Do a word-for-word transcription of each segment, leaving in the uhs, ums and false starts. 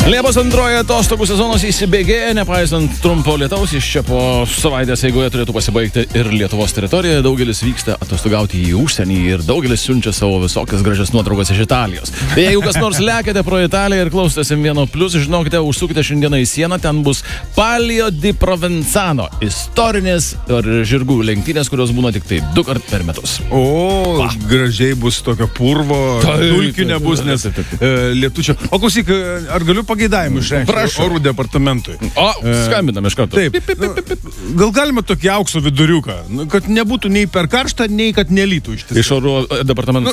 Liepos antroji atostogų sezonas įsibėgėja, nepaisant trumpo lietaus, iš čia po savaitės eigoje turėtų pasibaigti ir Lietuvos teritorijoje. Daugelis vyksta atostogauti į užsienį ir daugelis siunčia savo visokias gražias nuotraukas iš Italijos. Tai jeigu kas nors lekiate pro Italiją ir klausotės M vienas plus, žinokite, užsukite šiandieną į sieną, ten bus Palio di Provenzano, istorinės ir žirgų lenktynės, kurios būna tik tai du kart per metus. O, Va. Gražiai bus tokio purvo, dulkių nebus, nes e, lietučio. O klausyk, ar galiu pageidavimų išreikšti orų departamentui? O, skambinam iš karto. Taip, gal galima tokį aukso viduriuką, kad nebūtų nei per karštą, nei kad nelytų iš tiesų. Iš orų departamento.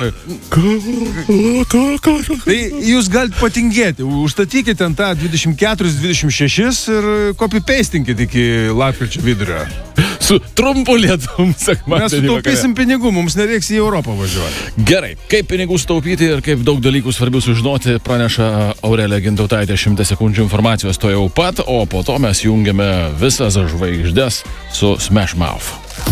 Tai jūs galite patingėti, užstatykite ten tą dvidešimt keturis dvidešimt šešis ir copy-pastinkite iki lapkričio vidurio. Su trumpu lietum, sekmadienį. Mes sutaupysim pinigų, mums nereiks į Europą važiuoti. Gerai, kaip pinigų sutaupyti ir kaip daug dalykų svarbių sužinoti, praneša Aurelija Gintautaitė šimtą sekundžių informacijos to jau pat, o po to mes jungiame visas žvaigždes su Smash Mouth.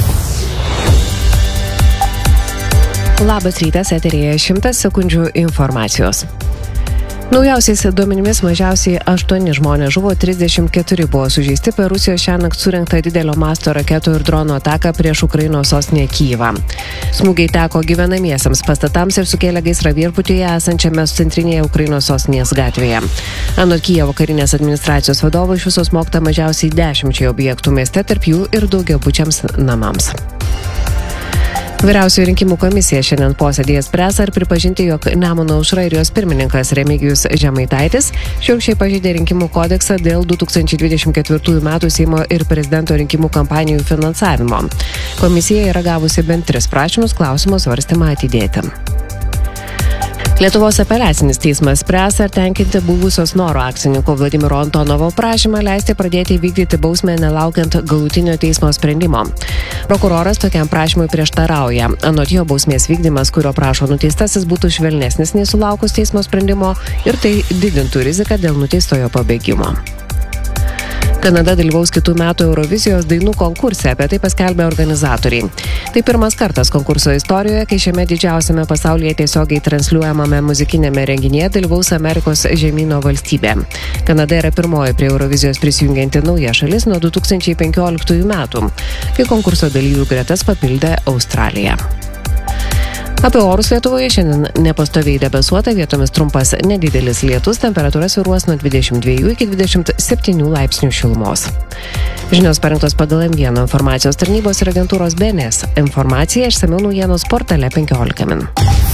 Labas rytas, eteryje šimtas sekundžių informacijos. Naujausiais duomenimis mažiausiai aštuoni žmonės žuvo, trisdešimt keturi buvo sužeisti per Rusijos šiąnakt surengtą didelio masto raketų ir dronų ataką prieš Ukrainos sostinę Kyjivą. Smūgiai teko gyvenamiesiems pastatams ir sukėlė gaisrą viešbutyje esančiame centrinėje Ukrainos sostinės gatvėje. Anot Kyjivo karinės administracijos vadovo iš viso smogta mažiausiai dešimčiai objektų mieste, tarp jų ir daugiabučiams namams. Vyriausioji rinkimų komisija šiandien posėdėje spręs, ar pripažinti, jog Nemuno aušra ir jos pirmininkas Remigijus Žemaitaitis šiurkščiai pažeidė rinkimų kodeksą dėl du tūkstančiai dvidešimt ketvirtųjų metų Seimo ir prezidento rinkimų kampanijų finansavimo. Komisija yra gavusi bent tris prašymus klausimo svarstymą atidėti. Lietuvos apeliacinis teismas spręs, ar tenkinti buvusios Noro akcininko Vladimiro Antonovo prašymą leisti pradėti vykdyti bausmę nelaukiant galutinio teismo sprendimo. Prokuroras tokiam prašymui prieštarauja. Anot jo, bausmės vykdymas, kurio prašo nuteistasis, būtų švelnesnis nei sulaukus teismo sprendimo ir tai didintų riziką dėl nuteistojo pabėgimo. Kanada dalyvaus kitų metų Eurovizijos dainų konkurse, apie tai paskelbė organizatoriai. Tai pirmas kartas konkurso istorijoje, kai šiame didžiausiame pasaulyje tiesiogiai transliuojamame muzikinėme renginyje dalyvaus Amerikos žemyno valstybė. Kanada yra pirmoji prie Eurovizijos prisijungianti nauja šalis nuo du tūkstančiai penkioliktųjų metų, kai konkurso dalyvių gretas papildė Australija. Apie orus Lietuvoje šiandien nepastoviai debesuota, vietomis trumpas nedidelis lietus, temperatūra svyruos nuo dvidešimt dviejų iki dvidešimt septynių laipsnių šilumos. Žinios parengtos pagal M vienas informacijos tarnybos ir agentūros B N S. Informacija išsamiau naujienos portale penkiolika min.